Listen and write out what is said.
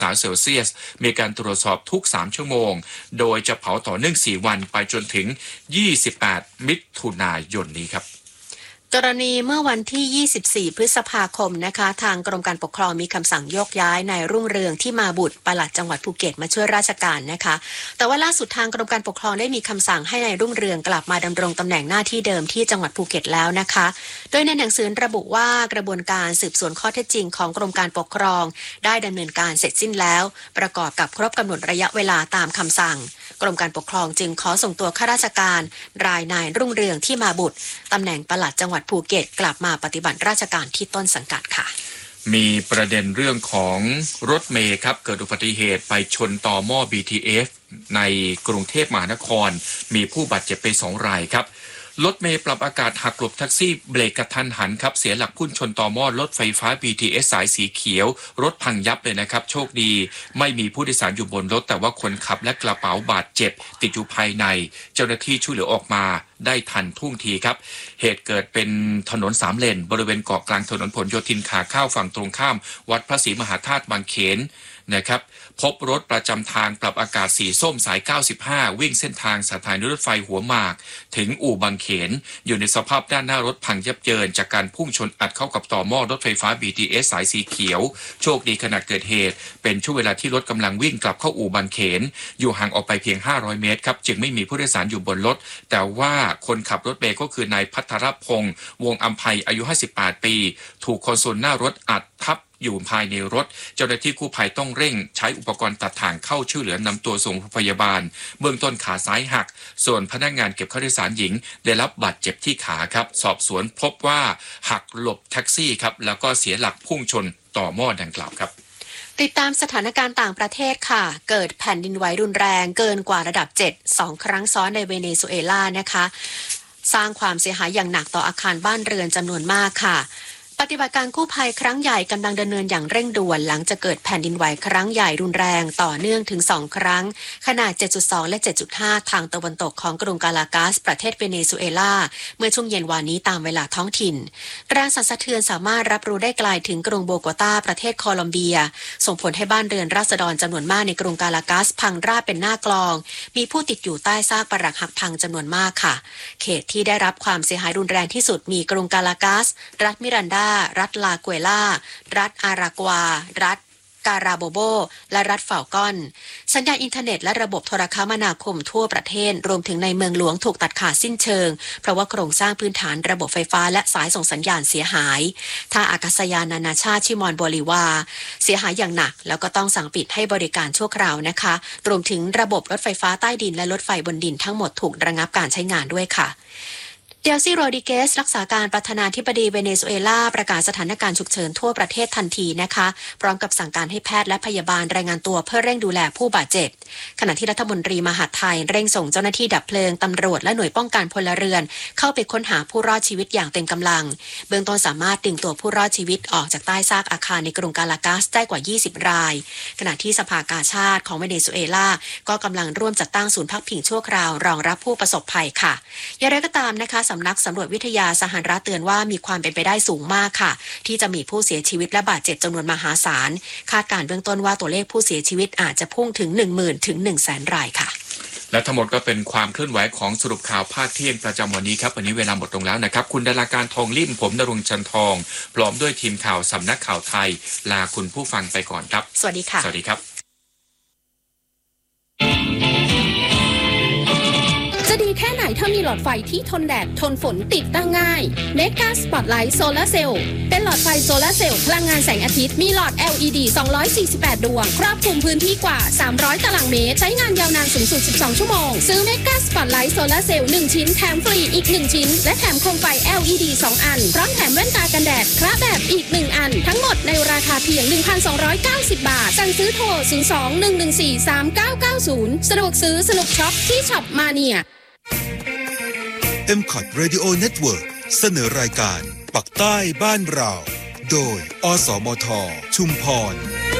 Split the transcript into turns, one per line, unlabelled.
เซลเซียสมีการตรวจสอบทุก3ชั่วโมงโดยจะเผาต่อเนื่อง4วันไปจนถึง28มิถุนายนนี้ครับ
กรณีเมื่อวันที่24พฤษภาคมนะคะทางกรมการปกครองมีคำสั่งโยกย้ายนายรุ่งเรืองที่มาบุตรปลัดจังหวัดภูเก็ตมาช่วยราชการนะคะแต่ว่าล่าสุดทางกรมการปกครองได้มีคำสั่งให้นายรุ่งเรืองกลับมาดำรงตำแหน่งหน้าที่เดิมที่จังหวัดภูเก็ตแล้วนะคะโดยในหนังสือระบุว่ากระบวนการสืบสวนข้อเท็จจริงของกรมการปกครองได้ดำเนินการเสร็จสิ้นแล้วประกอบกับครบกำหนดระยะเวลาตามคำสั่งกรมการปกครองจึงขอส่งตัวข้าราชการรายนายรุ่งเรืองที่มาบุตรตำแหน่งปลัดจังหวัดภูเก็ตกลับมาปฏิบัติราชการที่ต้นสังกัดค่ะ
มีประเด็นเรื่องของรถเมล์ครับเกิดอุบัติเหตุไปชนต่อหม้อ BTS ในกรุงเทพมหานครมีผู้บาดเจ็บไป2 รายครับรถเมล์ปรับอากาศหักหลบแท็กซี่เบรกกระทันหันครับเสียหลักพุ่งชนต่อหม้อรถไฟฟ้า BTS สายสีเขียวรถพังยับเลยนะครับโชคดีไม่มีผู้โดยสารอยู่บนรถแต่ว่าคนขับและกระเป๋าบาดเจ็บติดอยู่ภายในเจ้าหน้าที่ช่วยเหลือออกมาได้ทันท่วงทีครับเหตุเกิดเป็นถนน3 เลนบริเวณเกาะกลางถนนผลโยธินขาเข้าฝั่งตรงข้ามวัดพระศรีมหาธาตุบางเขนนะครับพบรถประจำทางปรับอากาศสีส้มสาย95วิ่งเส้นทางสถานีรถไฟหัวหมากถึงอู่บางเขนอยู่ในสภาพด้านหน้ารถพังยับเยินจากการพุ่งชนอัดเข้ากับต่อหม้อรถไฟฟ้า BTS สายสีเขียวโชคดีขณะเกิดเหตุเป็นช่วงเวลาที่รถกำลังวิ่งกลับเข้าอู่บางเขนอยู่ห่างออกไปเพียง500 เมตรครับจึงไม่มีผู้โดยสารอยู่บนรถแต่ว่าคนขับรถเมล์ก็คือนายพัทรพงษ์วงอัมไพอายุ58 ปีถูกคอนโซลหน้ารถอัดทับอยู่ภายในรถเจ้าหน้าที่กู้ภัยต้องเร่งใช้อุปกรณ์ตัดถ่างเข้าช่วยเหลือนำตัวส่งโรงพยาบาลเบื้องต้นขาซ้ายหักส่วนพนักงานเก็บค่าโดยสารหญิงได้รับบาดเจ็บที่ขาครับสอบสวนพบว่าหักหลบแท็กซี่ครับแล้วก็เสียหลักพุ่งชนต่อหม้อดังกล่าวครับ
ติดตามสถานการณ์ต่างประเทศค่ะเกิดแผ่นดินไหวรุนแรงเกินกว่าระดับ7 2 ครั้งซ้อนในเวเนซุเอลานะคะสร้างความเสียหายอย่างหนักต่ออาคารบ้านเรือนจำนวนมากค่ะปฏิบัติการกู้ภัยครั้งใหญ่กำลังดำเนินอย่างเร่งด่วนหลังจะเกิดแผ่นดินไหวครั้งใหญ่รุนแรงต่อเนื่องถึง2 ครั้งขนาด 7.2 และ 7.5 ทางตะวันตกของกรุงกาลากาสประเทศเวเนซุเอลาเมื่อช่วงเย็นวานนี้ตามเวลาท้องถิ่นแรงสั่นสะเทือนสามารถรับรู้ได้ไกลถึงกรุงโบโกตาประเทศโคลอมเบียส่งผลให้บ้านเรือนราษฎรจำนวนมากในกรุงกาลากาสพังราบเป็นหน้ากลองมีผู้ติดอยู่ใต้ซากปรักหักพังจำนวนมากค่ะเขตที่ได้รับความเสียหายรุนแรงที่สุดมีกรุงกาลากาสรัฐมิรันดารัฐลาเวล่ารัฐอารากวารัฐการาโบโบและรัฐฟาลกอนสัญญาณอินเทอร์เน็ตและระบบโทรคมนาคมทั่วประเทศรวมถึงในเมืองหลวงถูกตัดขาดสิ้นเชิงเพราะว่าโครงสร้างพื้นฐานระบบไฟฟ้าและสายส่งสัญญาณเสียหายท่าอากาศยานนานาชาติชิมอนโบลิวาเสียหายอย่างหนักแล้วก็ต้องสั่งปิดให้บริการชั่วคราวนะคะรวมถึงระบบรถไฟฟ้าใต้ดินและรถไฟบนดินทั้งหมดถูกระงับการใช้งานด้วยค่ะเดลซี่โรดิเกสรักษาการประธานาธิบดีเวเนซุเอลาประกาศสถานการณ์ฉุกเฉินทั่วประเทศทันทีนะคะพร้อมกับสั่งการให้แพทย์และพยาบาลรายงานตัวเพื่อเร่งดูแลผู้บาดเจ็บขณะที่รัฐมนตรีมหาดไทยเร่งส่งเจ้าหน้าที่ดับเพลิงตำรวจและหน่วยป้องกันพลเรือนเข้าไปค้นหาผู้รอดชีวิตอย่างเต็มกำลังเบื้องต้นสามารถดึงตัวผู้รอดชีวิตออกจากใต้ซากอาคารในกรุงกาลากาสได้กว่า20 รายขณะที่สภากาชาดของเวเนซุเอลาก็กำลังร่วมจัดตั้งศูนย์พักพิงชั่วคราวรองรับผู้ประสบภัยค่ะอย่างไรก็ตามนะคะสำนักสำรวจวิทยาสหรัฐเตือนว่ามีความเป็นไปได้สูงมากค่ะที่จะมีผู้เสียชีวิตและบาดเจ็บจำนวนมหาศาลคาดการณ์เบื้องต้นว่าตัวเลขผู้เสียชีวิตอาจจะพุ่งถึง 10,000 ถึง 100,000 รายค่ะ
และทั้งหมดก็เป็นความเคลื่อนไหวของสรุปข่าวภาคเที่ยงประจำวันนี้ครับวันนี้เวลาหมดลงแล้วนะครับคุณดาราการทองลิ่มผมณรงค์จันทองพร้อมด้วยทีมข่าวสำนักข่าวไทยลาคุณผู้ฟังไปก่อนครับ
สวัสดีค่ะ
สวัสดีครับ
จะดีแค่ไหนถ้ามีหลอดไฟที่ทนแดดทนฝนติดตั้งง่าย Mega Spotlight Solar Cell เป็นหลอดไฟโซลาร์เซลล์พลังงานแสงอาทิตย์มีหลอด LED 248 ดวงครอบคลุมพื้นที่กว่า300 ตารางเมตรใช้งานยาวนานสูงสุด12 ชั่วโมงซื้อ Mega Spotlight Solar Cell 1 ชิ้นแถมฟรีอีก1ชิ้นและแถมโคมไฟ LED 2 อันพร้อมแถมแว่นตากันแดดคละแบบอีก1อันทั้งหมดในราคาเพียง 1,290 บาทสั่งซื้อโทร 02-114-3990 สะดวกซื้อสนุกช็อปที่ช็อปมาเนีย
MCOT Radio Network เสนอรายการปักใต้บ้านเราโดยอสมทชุมพร